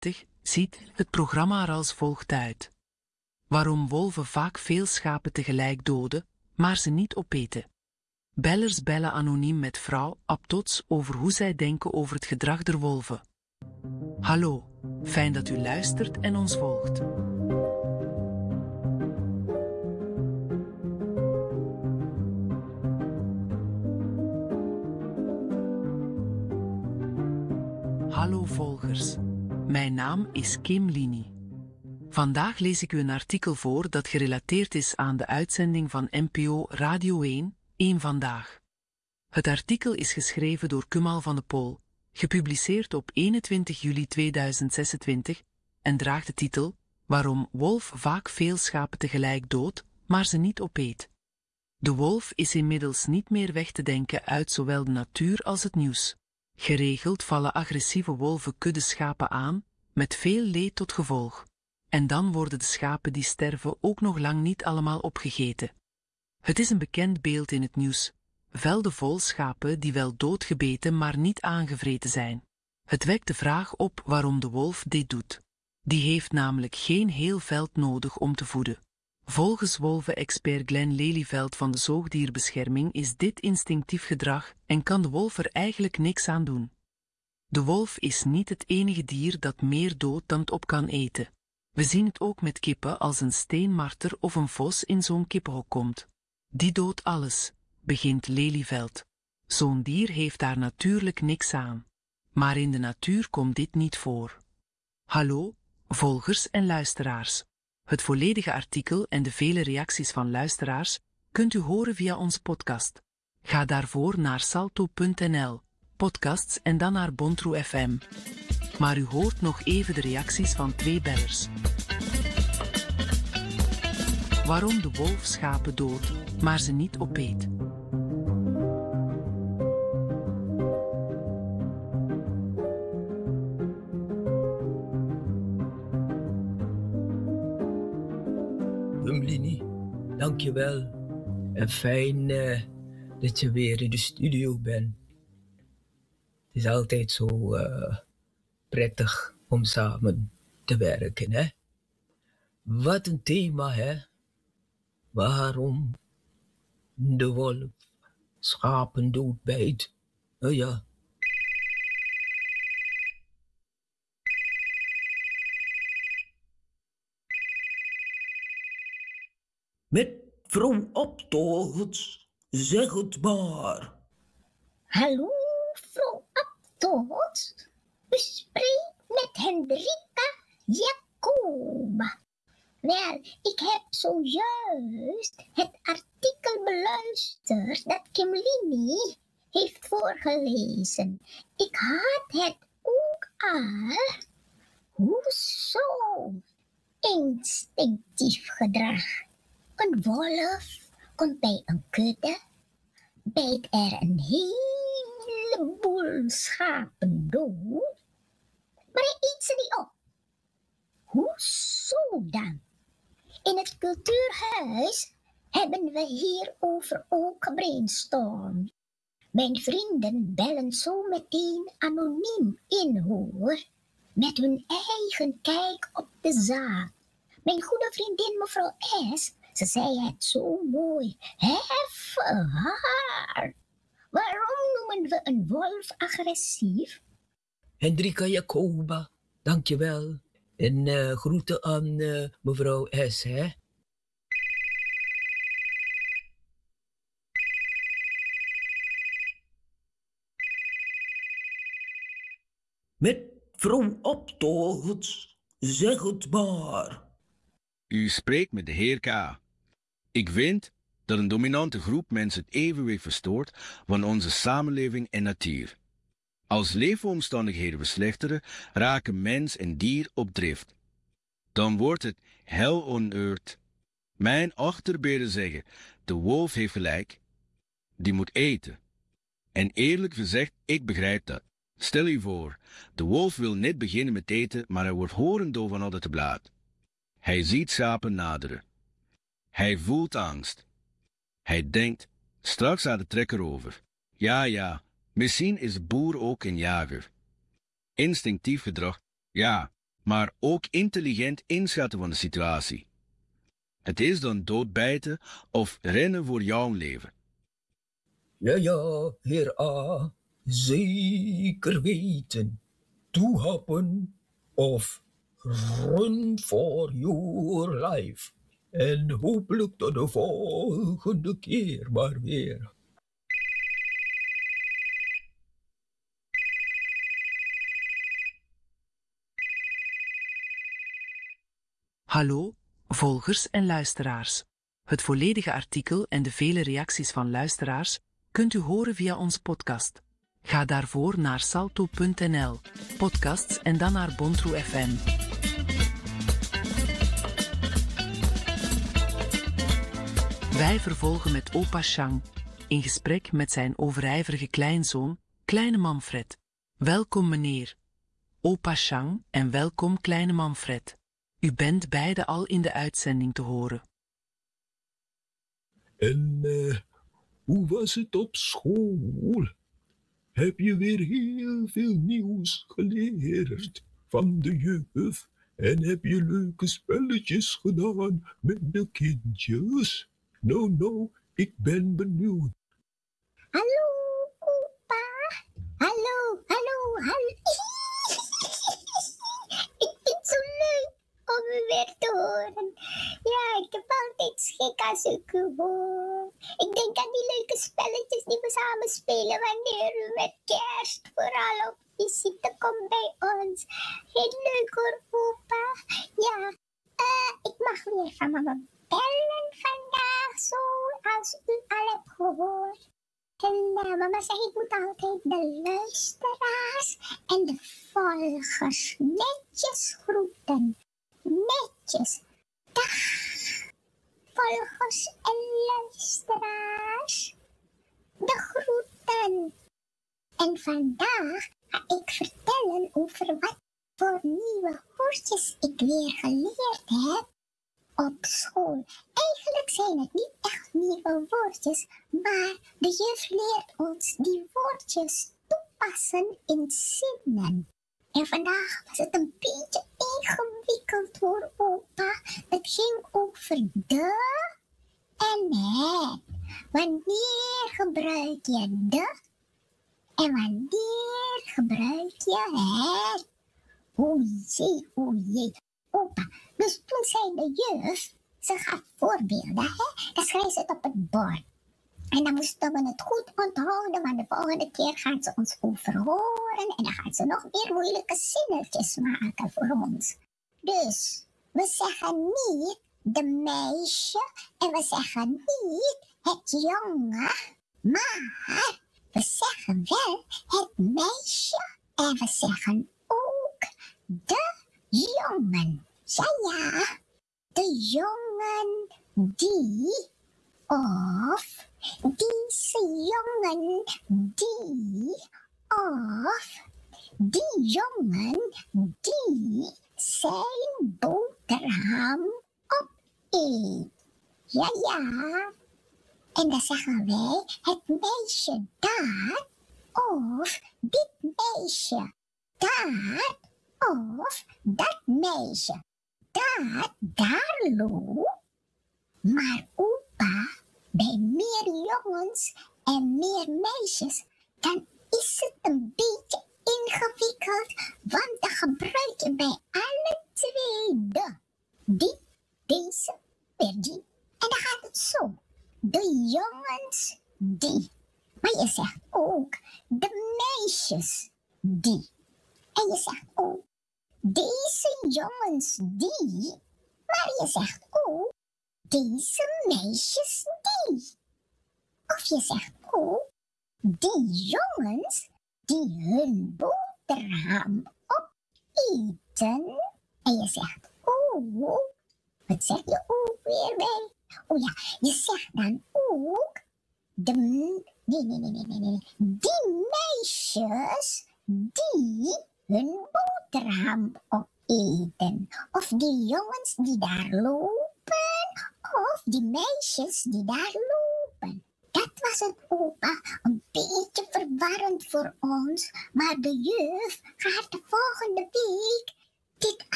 30 ziet het programma er als volgt uit. Waarom wolven vaak veel schapen tegelijk doden, maar ze niet opeten. Bellers bellen anoniem met vrouw Abtots over hoe zij denken over het gedrag der wolven. Hallo, fijn dat u luistert en ons volgt. Hallo volgers, mijn naam is Kim Lini. Vandaag lees ik u een artikel voor dat gerelateerd is aan de uitzending van NPO Radio 1 Vandaag. Het artikel is geschreven door Kumal van de Pol, gepubliceerd op 21 juli 2026 en draagt de titel Waarom wolf vaak veel schapen tegelijk doodt, maar ze niet opeet. De wolf is inmiddels niet meer weg te denken uit zowel de natuur als het nieuws. Geregeld vallen agressieve wolven kudde schapen aan, met veel leed tot gevolg. En dan worden de schapen die sterven ook nog lang niet allemaal opgegeten. Het is een bekend beeld in het nieuws. Velden vol schapen die wel doodgebeten maar niet aangevreten zijn. Het wekt de vraag op waarom de wolf dit doet. Die heeft namelijk geen heel veld nodig om te voeden. Volgens wolvenexpert Glenn Lelyveld van de Zoogdierbescherming is dit instinctief gedrag en kan de wolf er eigenlijk niks aan doen. De wolf is niet het enige dier dat meer doodt dan het op kan eten. We zien het ook met kippen als een steenmarter of een vos in zo'n kippenhok komt. Die doodt alles, begint Lelyveld. Zo'n dier heeft daar natuurlijk niks aan. Maar in de natuur komt dit niet voor. Hallo, volgers en luisteraars. Het volledige artikel en de vele reacties van luisteraars kunt u horen via ons podcast. Ga daarvoor naar salto.nl, podcasts en dan naar Bontrou FM. Maar u hoort nog even de reacties van 2 bellers. Waarom de wolf schapen doodt, maar ze niet opeet. Lini, dankjewel. En fijn dat je weer in de studio bent. Het is altijd zo prettig om samen te werken, hè? Wat een thema, hè? Waarom de wolf schapen doodbijt. Oh ja. Met vrouw Abtots, zeg het maar. Hallo, vrouw Abtots. U spreekt met Hendrika Jacoba. Wel, ik heb zojuist het artikel beluisterd dat Kim Lini heeft voorgelezen. Ik had het ook al. Hoezo? Instinctief gedrag. Een wolf komt bij een kudde, bijt er een heleboel schapen dood, maar hij eet ze niet op. Hoezo dan? In het cultuurhuis hebben we hierover ook gebrainstormd. Mijn vrienden bellen zo meteen anoniem in, hoor, met hun eigen kijk op de zaak. Mijn goede vriendin mevrouw S., ze zei het zo mooi. Heffe haar. Waarom noemen we een wolf agressief? Hendrika Jacoba, dankjewel. En groeten aan mevrouw S, hè? Met vrouw Abtots, zeg het maar. U spreekt met de heer K. Ik vind dat een dominante groep mensen het evenwicht verstoort van onze samenleving en natuur. Als leefomstandigheden verslechteren, raken mens en dier op drift. Dan wordt het hell on earth. Mijn achterbeden zeggen, de wolf heeft gelijk, die moet eten. En eerlijk gezegd, ik begrijp dat. Stel je voor, de wolf wil net beginnen met eten, maar hij wordt horendoof van al het geblaat. Hij ziet schapen naderen. Hij voelt angst. Hij denkt, straks gaat de trekker over. Ja, misschien is boer ook een jager. Instinctief gedrag, ja, maar ook intelligent inschatten van de situatie. Het is dan doodbijten of rennen voor jouw leven. Ja, heer A, zeker weten. Toehappen of run for your life. En hopelijk tot de volgende keer maar weer. Hallo, volgers en luisteraars. Het volledige artikel en de vele reacties van luisteraars kunt u horen via ons podcast. Ga daarvoor naar salto.nl, podcasts en dan naar Bontrou FM. Wij vervolgen met opa Chang, in gesprek met zijn overijverige kleinzoon, kleine Manfred. Welkom meneer, opa Chang en welkom kleine Manfred. U bent beide al in de uitzending te horen. En hoe was het op school? Heb je weer heel veel nieuws geleerd van de juf? En heb je leuke spelletjes gedaan met de kindjes? Nou, ik ben benieuwd. Hallo, opa. Hallo. Ik vind het zo leuk om u weer te horen. Ja, ik heb altijd schik als ik u hoor. Ik denk aan die leuke spelletjes die we samen spelen wanneer u met kerst vooral op visite komt bij ons. Heel leuk hoor, opa. Ja, ik mag weer van mama bellen vandaag, zoals u al hebt gehoord. En mama zegt, ik moet altijd de luisteraars en de volgers netjes groeten. Netjes. Dag, volgers en luisteraars. De groeten. En vandaag ga ik vertellen over wat voor nieuwe woordjes ik weer geleerd heb op school. Eigenlijk zijn het niet echt nieuwe woordjes, maar de juf leert ons die woordjes toepassen in zinnen. En vandaag was het een beetje ingewikkeld hoor, opa. Het ging over de en het. Wanneer gebruik je de en wanneer gebruik je het? O jee. Opa, dus toen zei de juf, ze gaf voorbeelden, hè? Dan schreef ze het op het bord. En dan moesten we het goed onthouden, want de volgende keer gaat ze ons overhoren en dan gaat ze nog meer moeilijke zinnetjes maken voor ons. Dus, we zeggen niet de meisje en we zeggen niet het jongen, maar we zeggen wel het meisje en we zeggen ook de jongen. Ja, de jongen die, of deze jongen die, of die jongen die zijn boterham opeet. Ja. En dan zeggen wij het meisje dat, of dit meisje dat, of dat meisje dat daar loopt. Maar opa, bij meer jongens en meer meisjes, dan is het een beetje ingewikkeld, want dan gebruik je bij alle twee de. Die, deze, weer die. En dan gaat het zo. De jongens, die. Maar je zegt ook de meisjes, die. En je zegt ook deze jongens, die. Maar je zegt ook deze meisjes, die. Of je zegt ook die jongens die hun boterham opeten. En je zegt ook, wat zeg je ook weer bij? Oh ja, je zegt dan ook nee. Die meisjes die hun boterham opeten. Of die jongens die daar lopen. Of die meisjes die daar lopen. Dat was het, opa. Een beetje verwarrend voor ons. Maar de juf gaat de volgende week dit